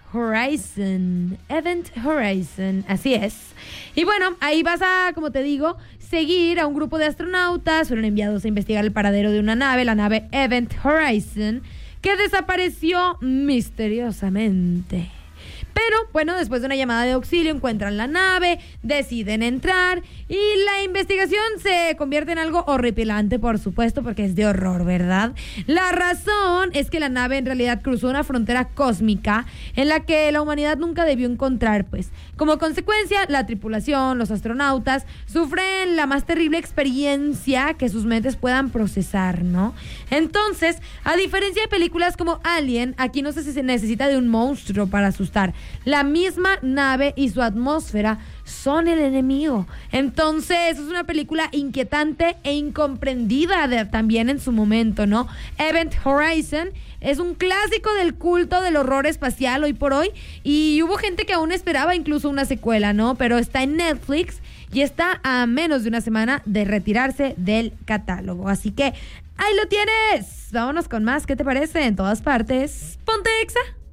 Horizon. Event Horizon, así es. Y bueno, ahí vas a, como te digo, seguir a un grupo de astronautas. Fueron enviados a investigar el paradero de una nave, la nave Event Horizon, que desapareció misteriosamente. Pero, bueno, después de una llamada de auxilio encuentran la nave, deciden entrar y la investigación se convierte en algo horripilante, por supuesto, porque es de horror, ¿verdad? La razón es que la nave en realidad cruzó una frontera cósmica en la que la humanidad nunca debió encontrar, pues. Como consecuencia, la tripulación, los astronautas, sufren la más terrible experiencia que sus mentes puedan procesar, ¿no? Entonces, a diferencia de películas como Alien, aquí no se necesita de un monstruo para asustar. La misma nave y su atmósfera son el enemigo. Entonces, es una película inquietante e incomprendida también en su momento, ¿no? Event Horizon es un clásico del culto del horror espacial hoy por hoy, y hubo gente que aún esperaba incluso una secuela, ¿no? Pero está en Netflix y está a menos de una semana de retirarse del catálogo. Así que ahí lo tienes. Vámonos con más. ¿Qué te parece? En todas partes. Ponte Exa.